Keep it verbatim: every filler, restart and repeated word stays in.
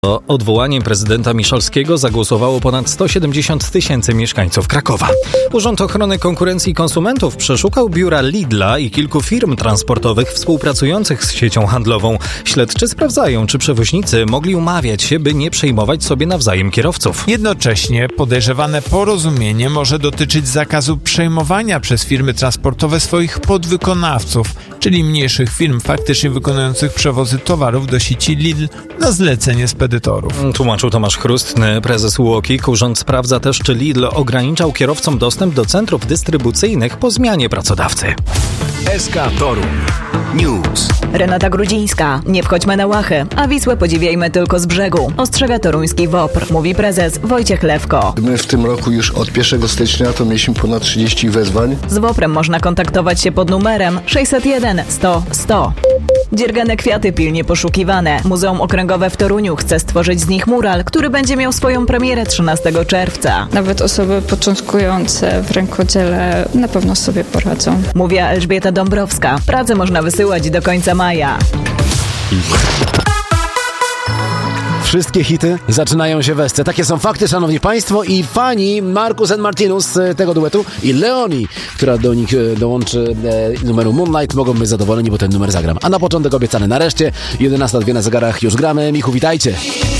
O odwołanie prezydenta Miszalskiego zagłosowało ponad sto siedemdziesiąt tysięcy mieszkańców Krakowa. Urząd Ochrony Konkurencji i Konsumentów przeszukał biura Lidla i kilku firm transportowych współpracujących z siecią handlową. Śledczy sprawdzają, czy przewoźnicy mogli umawiać się, by nie przejmować sobie nawzajem kierowców. Jednocześnie podejrzewane porozumienie może dotyczyć zakazu przejmowania przez firmy transportowe swoich podwykonawców, czyli mniejszych firm faktycznie wykonujących przewozy towarów do sieci Lidl na zlecenie spedytorów. Tłumaczył Tomasz Chrustny, prezes U O K I K. Urząd sprawdza też, czy Lidl ograniczał kierowcom dostęp do centrów dystrybucyjnych po zmianie pracodawcy. S K Toruń News. Renata Grudzińska. Nie wchodźmy na łachy, a Wisłę podziwiajmy tylko z brzegu. Ostrzega toruński W O P R, mówi prezes Wojciech Lewko. My w tym roku już od pierwszego stycznia to mieliśmy ponad trzydzieści wezwań. Z W O P R em można kontaktować się pod numerem sześćset jeden sto sto. Dziergane kwiaty pilnie poszukiwane. Muzeum Okręgowe w Toruniu chce stworzyć z nich mural, który będzie miał swoją premierę trzynastego czerwca. Nawet osoby początkujące w rękodziele na pewno sobie poradzą. Mówiła Elżbieta Dąbrowska. Pracę można wysyłać do końca maja. Wszystkie hity zaczynają się w Esce. Takie są fakty, szanowni państwo, i fani Marcus and Martinus z tego duetu i Leoni, która do nich dołączy e, numeru Moonlight, mogą być zadowoleni, bo ten numer zagram. A na początek obiecany nareszcie, jedenasta dwie na zegarach, już gramy. Michu, witajcie.